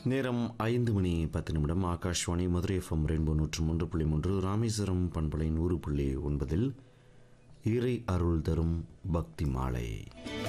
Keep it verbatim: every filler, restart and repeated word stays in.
நேரம் ஐந்து மணி பத்து நிமிடம். ஆகாஷ்வாணி மதுரை எஃப்எம் ரெயின்போ நூற்று மூன்று புள்ளி மூன்று, ராமேஸ்வரம் பண்பலை நூறு புள்ளி ஒன்பதில் இறை அருள் தரும் பக்தி மாலை.